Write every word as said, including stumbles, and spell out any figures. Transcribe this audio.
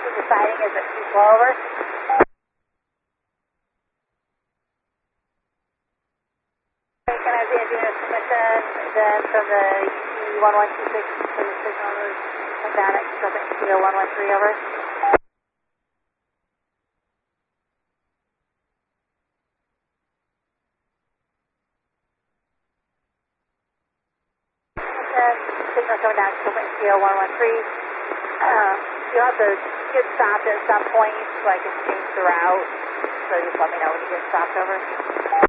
deciding is it too slow over? Okay, can I have the engineer's permission then from the U T one one two six for the signal to come down at Consultant Q one one three over? Signal coming down to Q one one three. Um, you'll have to get stopped at some point so I can change the route. So just let me know when you get stopped over.